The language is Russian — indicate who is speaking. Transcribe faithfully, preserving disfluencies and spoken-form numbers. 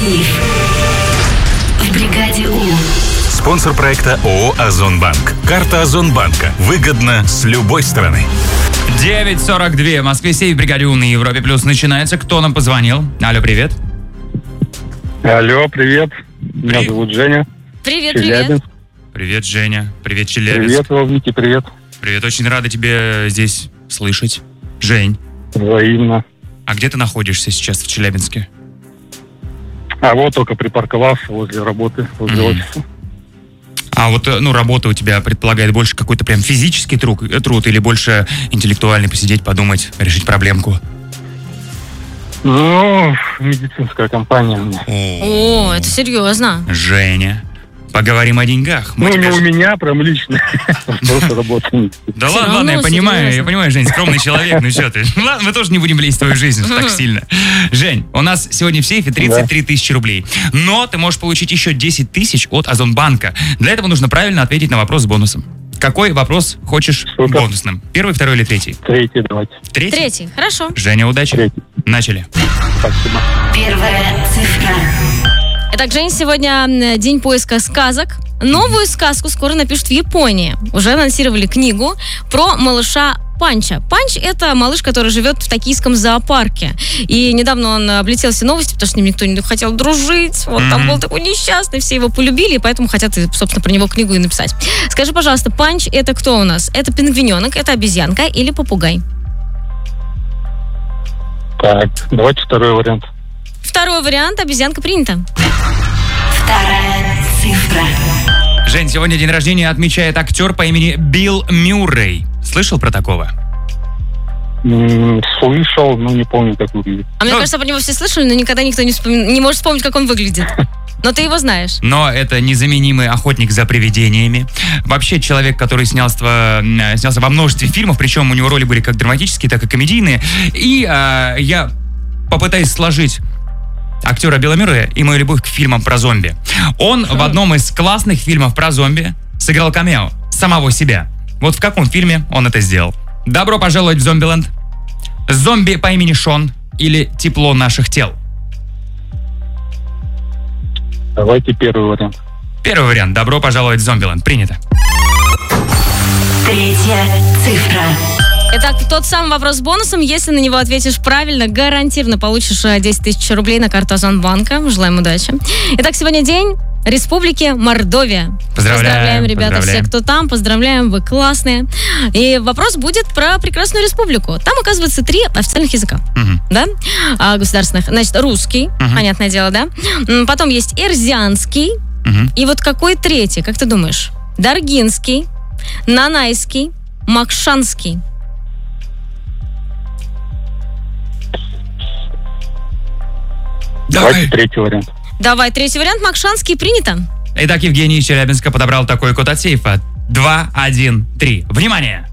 Speaker 1: Сейф в бригаде У.
Speaker 2: Спонсор проекта ООО «Озонбанк». Карта Озонбанка. Выгодно с любой стороны.
Speaker 3: девять сорок два. В Москве сейф в бригаде У на Европе Плюс начинается. Кто нам позвонил? Алло, привет.
Speaker 4: Алло, привет. Меня
Speaker 3: При...
Speaker 4: зовут Женя.
Speaker 5: Привет,
Speaker 4: Челябинск.
Speaker 5: привет.
Speaker 3: Привет, Женя. Привет, Челябинск.
Speaker 4: Привет, Вовники, привет.
Speaker 3: Привет, очень рада тебя здесь слышать. Жень.
Speaker 4: Взаимно.
Speaker 3: А где ты находишься сейчас в Челябинске?
Speaker 4: А вот только припарковался возле работы, возле mm-hmm. офиса.
Speaker 3: А вот, ну, работа у тебя предполагает больше какой-то прям физический труд, труд или больше интеллектуальный, посидеть, подумать, решить проблемку?
Speaker 4: Ну, медицинская компания у меня.
Speaker 5: О, это серьезно.
Speaker 3: Женя, поговорим о деньгах. Мы
Speaker 4: ну,
Speaker 3: тебя...
Speaker 4: не у меня, прям лично. Просто работа.
Speaker 3: Да ладно, ладно, я понимаю, я понимаю, Жень, скромный человек, ну что ты. Ладно, мы тоже не будем лезть в твою жизнь так сильно. Жень, у нас сегодня в сейфе тридцать три тысячи рублей. Но ты можешь получить еще десять тысяч от Озонбанка. Для этого нужно правильно ответить на вопрос с бонусом. Какой вопрос хочешь
Speaker 4: Супер.
Speaker 3: Бонусным? Первый, второй или третий?
Speaker 4: Третий давайте.
Speaker 3: Третий?
Speaker 5: Третий, хорошо.
Speaker 3: Женя, удачи.
Speaker 4: Третий.
Speaker 3: Начали.
Speaker 4: Спасибо.
Speaker 1: Первая цифра.
Speaker 5: Итак, Жень, сегодня день поиска сказок. Новую сказку скоро напишут в Японии. Уже анонсировали книгу про малыша Панча. Панч — это малыш, который живет в токийском зоопарке. И недавно он облетел все новости, потому что с ним никто не хотел дружить. Вот mm-hmm. там был такой несчастный, все его полюбили, и поэтому хотят, собственно, про него книгу и написать. Скажи, пожалуйста, Панч — это кто у нас? Это пингвиненок, это обезьянка или попугай?
Speaker 4: Так, давайте второй вариант.
Speaker 5: Второй вариант — обезьянка, принято.
Speaker 1: Вторая цифра.
Speaker 3: Жень, сегодня день рождения отмечает актер по имени Билл Мюррей. Слышал про такого?
Speaker 4: М-м, слышал, но не помню, как выглядит.
Speaker 5: А мне
Speaker 3: Ну,
Speaker 5: кажется, про него все слышали, но никогда никто не, вспом... не может вспомнить, как он выглядит. Но ты его знаешь.
Speaker 3: Но это незаменимый охотник за привидениями. Вообще человек, который снялся, снялся во множестве фильмов, причем у него роли были как драматические, так и комедийные. И а, я попытаюсь сложить актера Билла Мюррея и мою любовь к фильмам про зомби. Он в одном из классных фильмов про зомби сыграл камео самого себя. Вот в каком фильме он это сделал? Добро пожаловать в Зомбиленд. Зомби по имени Шон или Тепло наших тел?
Speaker 4: Давайте первый вариант.
Speaker 3: Первый вариант. Добро пожаловать в Зомбиленд. Принято.
Speaker 1: Третья цифра.
Speaker 5: Итак, тот самый вопрос с бонусом. Если на него ответишь правильно, гарантированно получишь десять тысяч рублей на карту Озонбанка. Желаем удачи. Итак, сегодня день Республики Мордовия.
Speaker 3: Поздравляем,
Speaker 5: поздравляем ребята,
Speaker 3: поздравляем.
Speaker 5: все, кто там. Поздравляем, вы классные. И вопрос будет про прекрасную республику. Там, оказывается, три официальных языка.
Speaker 3: Угу.
Speaker 5: Да? А, государственных. Значит, русский,
Speaker 3: Угу.
Speaker 5: понятное дело, да? М, Потом есть эрзианский.
Speaker 3: Угу.
Speaker 5: И вот какой третий, как ты думаешь? Даргинский, нанайский, макшанский.
Speaker 4: Давайте третий вариант.
Speaker 5: Давай, третий вариант, макшанский, принято.
Speaker 3: Итак, Евгений из Челябинска подобрал такой код от сейфа. два, один, три. Внимание!